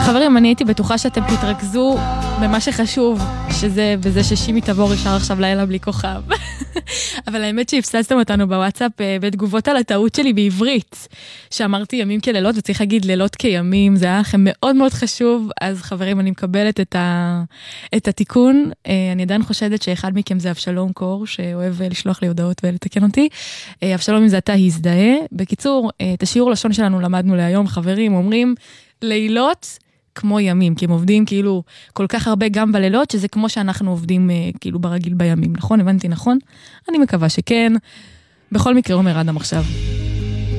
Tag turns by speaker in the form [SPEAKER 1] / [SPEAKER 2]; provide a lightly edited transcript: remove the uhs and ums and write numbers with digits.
[SPEAKER 1] חברים, אני הייתי בטוחה שאתם תתרכזו במה שחשוב, שזה בזה ששימי תבור ישר עכשיו לילה בלי כוכב. אבל האמת שהפססתם אותנו בוואטסאפ בתגובות על הטעות שלי בעברית, שאמרתי ימים כלילות, וצריך להגיד לילות כימים, זה היה לכם מאוד מאוד חשוב, אז חברים, אני מקבלת את התיקון. אני עדיין חושדת שאחד מכם זה אבשלום קור, שאוהב לשלוח לי הודעות ולתקן אותי. אבשלום, אם זה אתה, הזדהה. בקיצור, את השיעור לשון שלנו למדנו להיום, חברים, אומרים לילות כמו ימים, כי הם עובדים כאילו כל כך הרבה גם בלילות, שזה כמו שאנחנו עובדים כאילו ברגיל בימים, נכון? הבנתי נכון? אני מקווה שכן. בכל מקרה אומר אדם עכשיו.